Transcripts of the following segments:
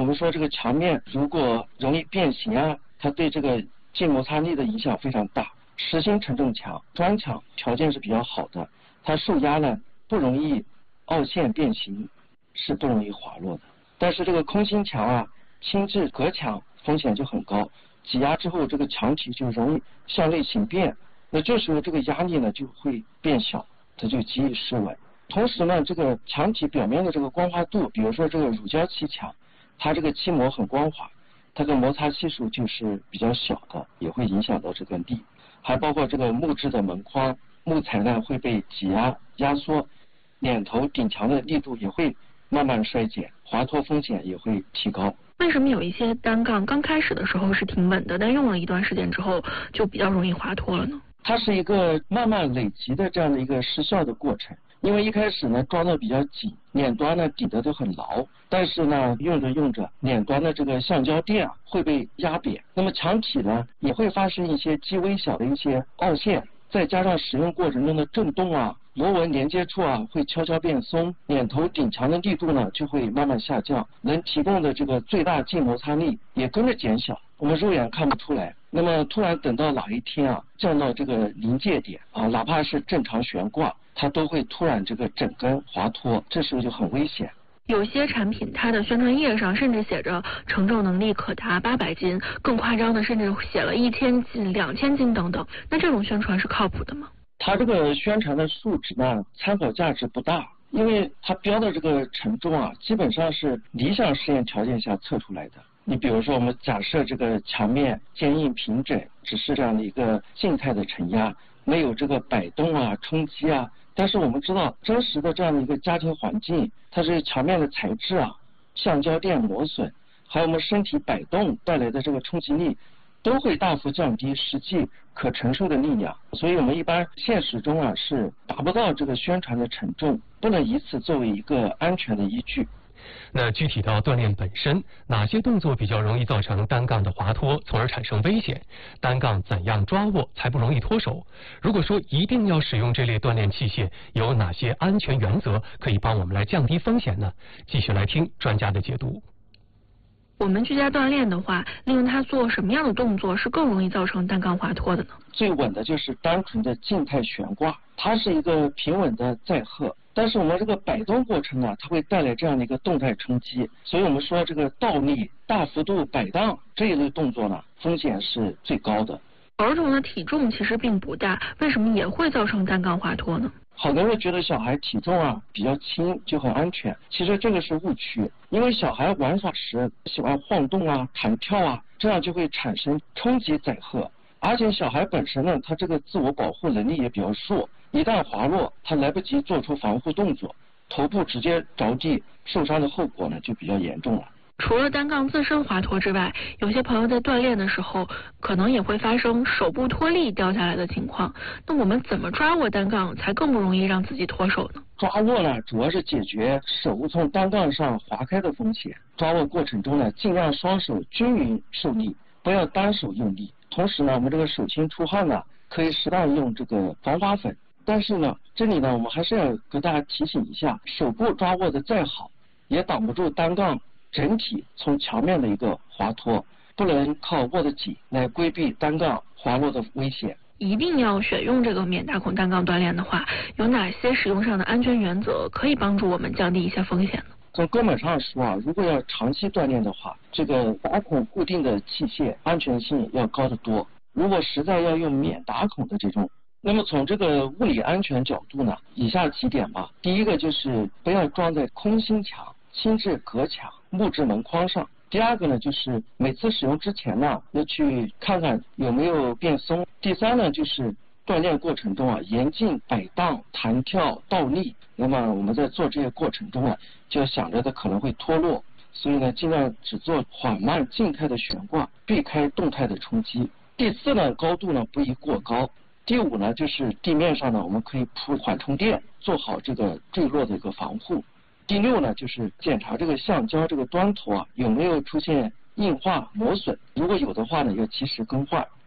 们说这个墙面如果容易变形啊，它对这个静摩擦力的影响非常大。实心承重墙、砖墙条件是比较好的，它受压呢不容易凹陷变形，是不容易滑落的。但是这个空心墙啊、轻质隔墙风险就很高，挤压之后这个墙体就容易向内形变，那这时候这个压力呢就会变小，它就极易失稳。同时呢，这个墙体表面的这个光滑度，比如说这个乳胶漆墙，它这个漆膜很光滑，它的摩擦系数就是比较小的，也会影响到这个力。还包括这个木质的门框，木材呢会被挤压压缩，脸头顶墙的力度也会慢慢衰减，滑脱风险也会提高。 为什么有一些单杠刚开始的时候是挺稳的，但用了一段时间之后就比较容易滑脱了呢？ 它是一个慢慢累积的这样的一个失效的过程。因为一开始呢装的比较紧，脸端呢抵得都很牢，但是呢用着用着，脸端的这个橡胶垫啊会被压扁，那么墙体呢也会发生一些极微小的一些凹陷，再加上使用过程中的震动啊，螺纹连接处啊会悄悄变松，脸头顶墙的力度呢就会慢慢下降，能提供的这个最大静摩擦力也跟着减小，我们肉眼看不出来。那么突然等到哪一天啊降到这个临界点啊，哪怕是正常悬挂，它都会突然这个整根滑脱，这时候就很危险。 有些产品它的宣传页上甚至写着承重能力可达800斤，更夸张的甚至写了1000斤、2000斤等等。那这种宣传是靠谱的吗？ 它这个宣传的数值呢，参考价值不大，因为它标的这个承重啊，基本上是理想实验条件下测出来的。你比如说，我们假设这个墙面坚硬平整，只是这样的一个静态的承压，没有这个摆动啊、冲击啊。但是我们知道，真实的这样的一个家庭环境，它是墙面的材质啊、橡胶垫磨损，还有我们身体摆动带来的这个冲击力，都会大幅降低实际可承受的力量。所以我们一般现实中啊是达不到这个宣传的承重，不能以此作为一个安全的依据。 那具体到锻炼本身，哪些动作比较容易造成单杠的滑脱，从而产生危险？单杠怎样抓握才不容易脱手？如果说一定要使用这类锻炼器械，有哪些安全原则可以帮我们来降低风险呢？继续来听专家的解读。 我们居家锻炼的话，利用它做什么样的动作是更容易造成单杠滑脱的呢？ 最稳的就是单纯的静态悬挂，它是一个平稳的载荷。但是我们这个摆动过程呢，它会带来这样的一个动态冲击，所以我们说这个倒立、大幅度摆荡这一类动作呢，风险是最高的。 儿童的体重其实并不大，为什么也会造成单杠滑脱呢？ 好多人觉得小孩体重啊比较轻就很安全，其实这个是误区，因为小孩玩耍时喜欢晃动啊、弹跳啊，这样就会产生冲击载荷。而且小孩本身呢，他这个自我保护能力也比较弱，一旦滑落，他来不及做出防护动作，头部直接着地，受伤的后果呢就比较严重了。 除了单杠自身滑脱之外，有些朋友在锻炼的时候，可能也会发生手部脱力掉下来的情况。那我们怎么抓握单杠才更不容易让自己脱手呢？ 抓握呢，主要是解决手从单杠上滑开的风险。抓握过程中呢，尽量双手均匀受力，不要单手用力。同时呢，我们这个手心出汗呢，可以适当用这个防滑粉。但是呢，这里呢，我们还是要跟大家提醒一下，手部抓握的再好，也挡不住单杠整体从墙面的一个滑脱，不能靠握得紧来规避单杠滑落的危险。 一定要选用这个免打孔单杠锻炼的话，有哪些使用上的安全原则可以帮助我们降低一些风险呢？ 从根本上说啊，如果要长期锻炼的话，这个打孔固定的器械安全性要高得多。如果实在要用免打孔的这种，那么从这个物理安全角度呢，以下几点吧。第一个就是不要装在空心墙、轻质隔墙、木质门框上。第二个呢，就是每次使用之前呢，要去看看有没有变松。第三呢，就是锻炼过程中啊，严禁摆荡、弹跳、倒立。那么我们在做这些过程中啊，就要想着它可能会脱落，所以呢，尽量只做缓慢静态的悬挂，避开动态的冲击。第四呢，高度呢不宜过高。第五呢，就是地面上呢，我们可以铺缓冲垫，做好这个坠落的一个防护。第六呢，就是检查这个橡胶这个端头啊有没有出现硬化磨损，如果有的话呢，要及时更换。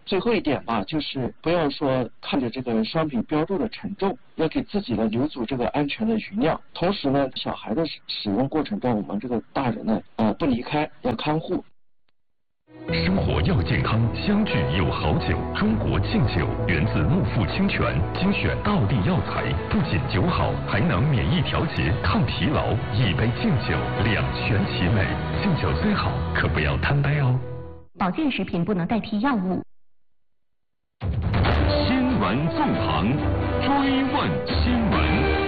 最后一点吧，就是不要说看着这个商品标注的沉重，要给自己呢留足这个安全的余量。同时呢，小孩的使用过程中，我们这个大人呢不离开，要看护。 生活要健康，相聚有好酒。中国劲酒源自木富清泉，精选道地药材，不仅酒好，还能免疫调节、抗疲劳。一杯劲酒，两全其美。劲酒虽好，可不要贪杯哦。 保健食品不能代替药物。 新闻纵横，追问新闻。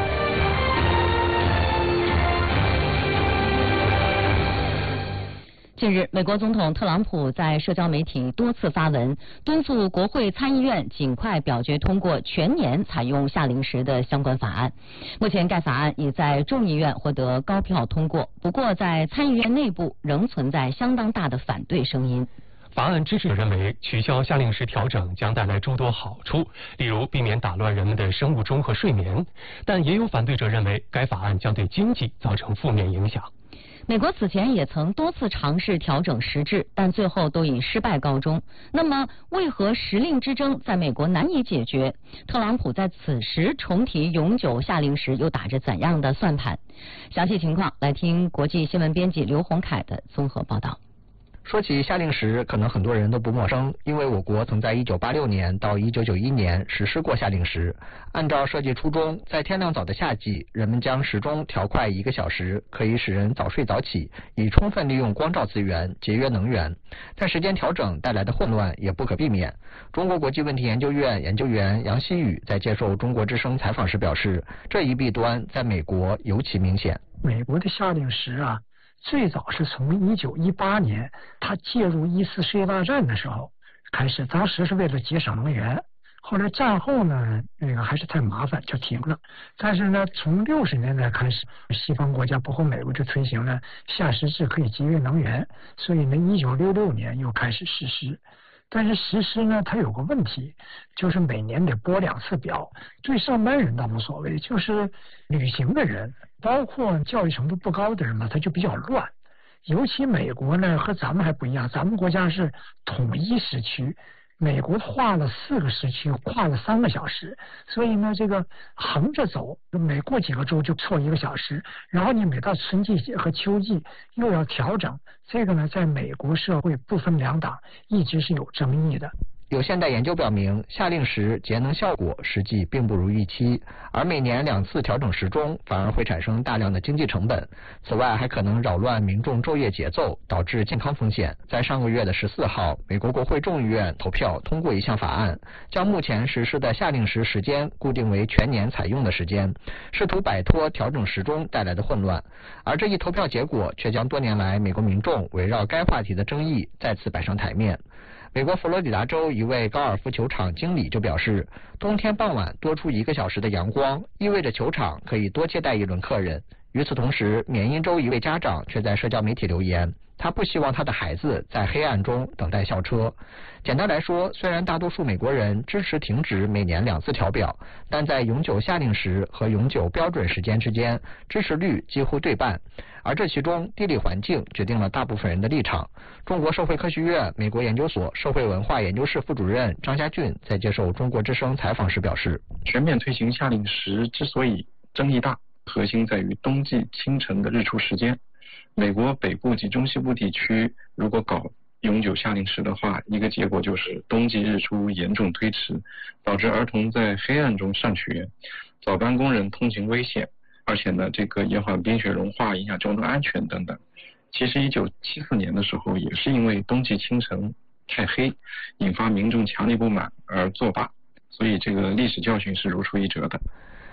近日，美国总统特朗普在社交媒体多次发文，敦促国会参议院尽快表决通过全年采用夏令时的相关法案。目前，该法案已在众议院获得高票通过，不过在参议院内部仍存在相当大的反对声音。 法案支持者认为，取消夏令时调整将带来诸多好处，例如避免打乱人们的生物钟和睡眠，但也有反对者认为，该法案将对经济造成负面影响。 美国此前也曾多次尝试调整时制，但最后都以失败告终。那么，为何时令之争在美国难以解决？特朗普在此时重提永久夏令时，又打着怎样的算盘？详细情况来听国际新闻编辑刘洪凯的综合报道。 说起夏令时，可能很多人都不陌生，因为我国曾在1986年到1991年实施过夏令时。按照设计初衷，在天亮早的夏季，人们将时钟调快1个小时，可以使人早睡早起，以充分利用光照资源，节约能源。但时间调整带来的混乱也不可避免。中国国际问题研究院研究员杨希宇在接受中国之声采访时表示，这一弊端在美国尤其明显。 美国的夏令时最早是从1918年他介入1次世界大战的时候开始，当时是为了节省能源。后来战后呢，还是太麻烦就停了。但是呢，从60年代开始，西方国家包括美国就推行了夏时制，可以节约能源，所以呢，1966年又开始实施。但是实施呢，它有个问题，就是每年得拨2次表。对上班人倒无所谓，就是旅行的人，包括教育程度不高的人嘛，他就比较乱。尤其美国呢和咱们还不一样，咱们国家是统一时区，美国划了4个时区，跨了3个小时，所以呢这个横着走，每过几个州就错1个小时，然后你每到春季和秋季又要调整，这个呢在美国社会不分两党一直是有争议的。 有现代研究表明，夏令时节能效果实际并不如预期，而每年2次调整时钟反而会产生大量的经济成本。此外，还可能扰乱民众昼夜节奏，导致健康风险。在上个月的14号，美国国会众议院投票通过一项法案，将目前实施的夏令时时间固定为全年采用的时间，试图摆脱调整时钟带来的混乱。而这一投票结果却将多年来美国民众围绕该话题的争议再次摆上台面。美国佛罗里达州一位高尔夫球场经理就表示，冬天傍晚多出1个小时的阳光，意味着球场可以多接待1轮客人。与此同时，缅因州一位家长却在社交媒体留言，他不希望他的孩子在黑暗中等待校车。简单来说，虽然大多数美国人支持停止每年2次调表，但在永久夏令时和永久标准时间之间，支持率几乎对半。而这其中，地理环境决定了大部分人的立场。中国社会科学院美国研究所社会文化研究室副主任张家俊在接受中国之声采访时表示， 全面推行夏令时之所以争议大，核心在于冬季清晨的日出时间。美国北部及中西部地区如果搞永久夏令时的话，一个结果就是冬季日出严重推迟，导致儿童在黑暗中上学，早班工人通勤危险，而且呢，这个延缓冰雪融化，影响交通安全等等。其实1974年的时候，也是因为冬季清晨太黑，引发民众强烈不满而作罢，所以这个历史教训是如出一辙的。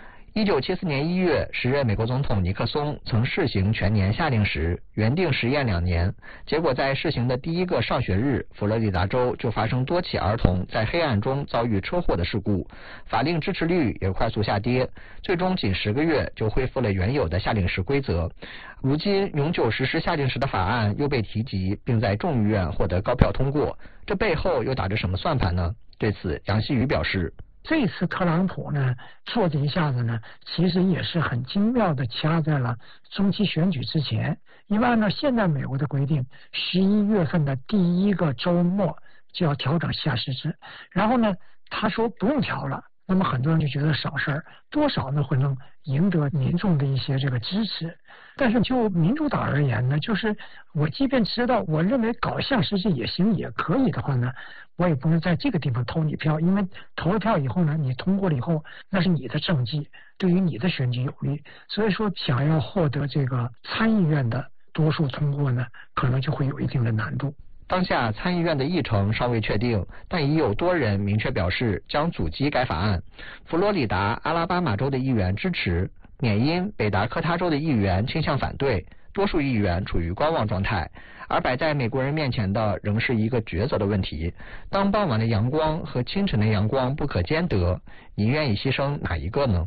1974年1月，时任美国总统尼克松曾试行全年夏令时，原定实验2年，结果在试行的第1个上学日，佛罗里达州就发生多起儿童在黑暗中遭遇车祸的事故，法令支持率也快速下跌，最终仅10个月就恢复了原有的夏令时规则。如今永久实施夏令时的法案又被提及，并在众议院获得高票通过，这背后又打着什么算盘呢？对此，杨希宇表示， 这次特朗普呢做这一下子呢，其实也是很精妙的掐在了中期选举之前。因为按照现在美国的规定，11月份的第1个周末就要调整下实质。然后呢，他说不用调了，那么很多人就觉得省事儿，多少呢会能赢得民众的一些这个支持。但是就民主党而言呢，就是我即便知道我认为搞下实质也行也可以的话呢，我也不能在这个地方投你票，因为投了票以后呢，你通过了以后，那是你的政绩，对于你的选举有利。所以说，想要获得这个参议院的多数通过呢，可能就会有一定的难度。 当下参议院的议程尚未确定，但已有多人明确表示将阻击该法案。佛罗里达、阿拉巴马州的议员支持，缅因、北达科他州的议员倾向反对，多数议员处于观望状态。而摆在美国人面前的仍是一个抉择的问题：当傍晚的阳光和清晨的阳光不可兼得，你愿意牺牲哪一个呢？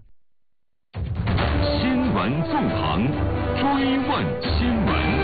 新闻纵横，追问新闻。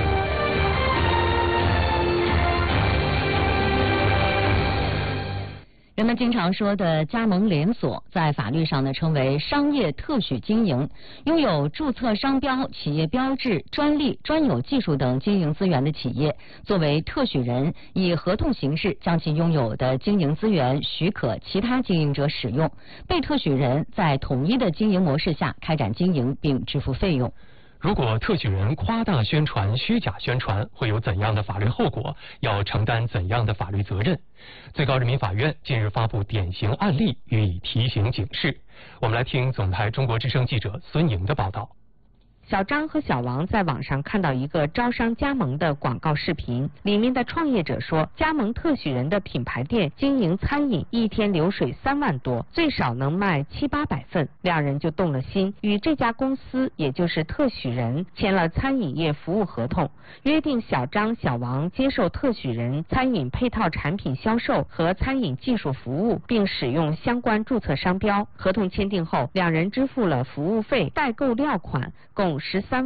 人们经常说的加盟连锁，在法律上呢称为商业特许经营，拥有注册商标、企业标志、专利、专有技术等经营资源的企业，作为特许人，以合同形式将其拥有的经营资源许可其他经营者使用，被特许人在统一的经营模式下开展经营并支付费用。 如果特许人夸大宣传、虚假宣传，会有怎样的法律后果？要承担怎样的法律责任？最高人民法院近日发布典型案例，予以提醒警示。我们来听总台中国之声记者孙莹的报道。 小张和小王在网上看到一个招商加盟的广告视频，里面的创业者说，加盟特许人的品牌店经营餐饮，一天流水3万多，最少能卖700-800份。两人就动了心，与这家公司，也就是特许人，签了餐饮业服务合同，约定小张、小王接受特许人餐饮配套产品销售和餐饮技术服务，并使用相关注册商标。合同签订后，两人支付了服务费、代购料款，共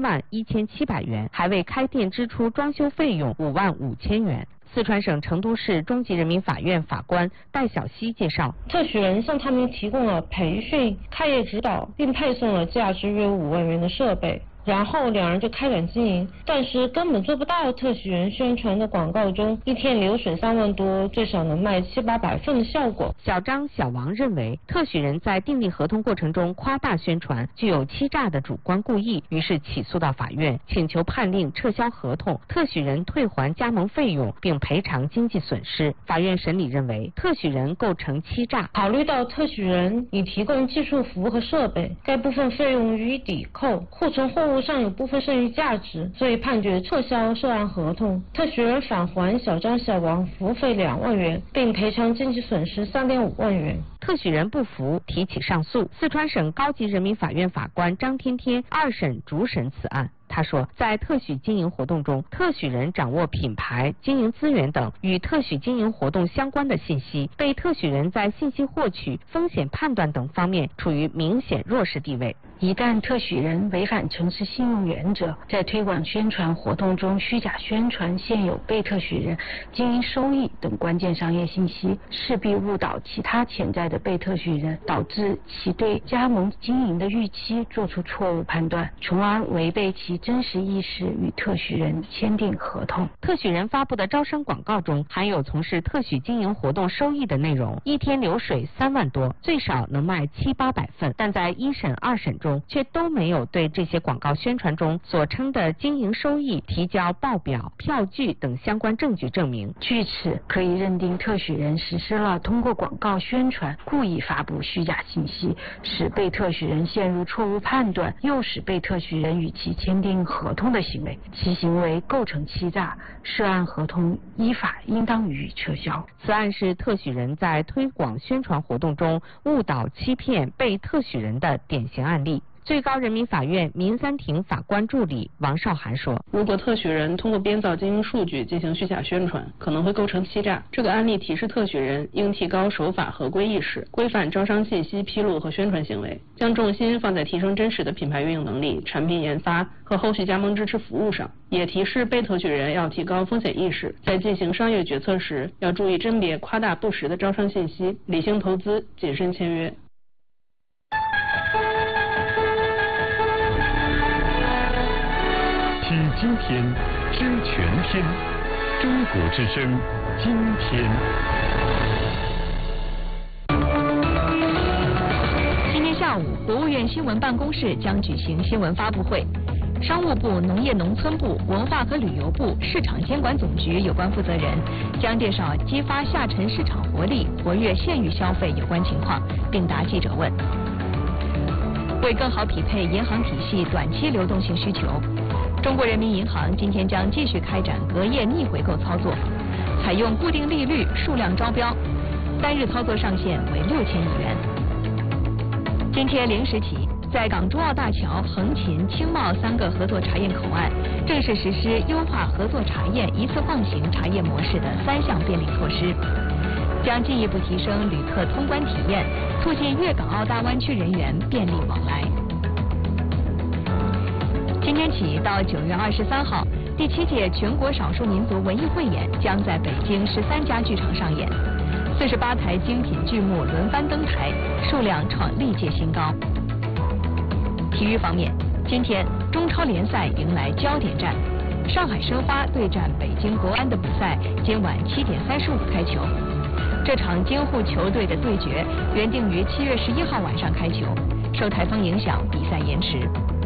131700元，还为开店支出装修费用55000元。四川省成都市中级人民法院法官戴晓西介绍， 特许人向他们提供了培训、开业指导，并配送了价值约5万元的设备。然后两人就开展经营，但是根本做不到特许人宣传的广告中一天流水3万多，最少能卖700-800份的效果。 小张、小王认为，特许人在订立合同过程中夸大宣传，具有欺诈的主观故意，于是起诉到法院，请求判令撤销合同，特许人退还加盟费用，并赔偿经济损失。法院审理认为，特许人构成欺诈。 考虑到特许人已提供技术服务和设备，该部分费用予以抵扣，库存货物上有部分剩余价值，所以判决撤销涉案合同。特许人返还小张、小王服务费2万元，并赔偿经济损失3.5万元。 特许人不服，提起上诉。四川省高级人民法院法官张天天2审主审此案。他说，在特许经营活动中，特许人掌握品牌、经营资源等与特许经营活动相关的信息，被特许人在信息获取、风险判断等方面处于明显弱势地位。 一旦特许人违反诚实信用原则，在推广宣传活动中虚假宣传现有被特许人经营收益等关键商业信息，势必误导其他潜在的被特许人，导致其对加盟经营的预期做出错误判断，从而违背其真实意识与特许人签订合同。 特许人发布的招商广告中含有从事特许经营活动收益的内容，一天流水3万多，最少能卖700-800份，但在1审、2审中却都没有对这些广告宣传中所称的经营收益提交报表、票据等相关证据证明。 据此，可以认定特许人实施了通过广告宣传故意发布虚假信息，使被特许人陷入错误判断，诱使被特许人与其签订合同的行为，其行为构成欺诈，涉案合同依法应当予以撤销。 此案是特许人在推广宣传活动中误导欺骗被特许人的典型案例。最高人民法院民三庭法官助理王少涵说， 如果特许人通过编造经营数据进行虚假宣传，可能会构成欺诈。这个案例提示特许人应提高守法合规意识，规范招商信息披露和宣传行为，将重心放在提升真实的品牌运营能力、产品研发和后续加盟支持服务上。也提示被特许人要提高风险意识，在进行商业决策时要注意甄别夸大不实的招商信息，理性投资，谨慎签约。 听今天，知全天。 中国之声，今天。 今天下午，国务院新闻办公室将举行新闻发布会。商务部、农业农村部、文化和旅游部、市场监管总局有关负责人将介绍激发下沉市场活力、活跃县域消费有关情况，并答记者问。为更好匹配银行体系短期流动性需求，中国人民银行今天将继续开展隔夜逆回购操作，采用固定利率数量招标，单日操作上限为6000亿元。今天0时起，在港珠澳大桥、横琴、青茂3个合作查验口岸正式实施优化合作查验一次放行查验模式的3项便利措施，将进一步提升旅客通关体验，促进粤港澳大湾区人员便利往来。今天起到9月23号，第7届全国少数民族文艺汇演将在北京13家剧场上演，48台精品剧目轮番登台，数量创历届新高。体育方面，今天中超联赛迎来焦点战，上海申花对战北京国安的比赛今晚7点35开球。这场京沪球队的对决原定于7月11号晚上开球，受台风影响，比赛延迟。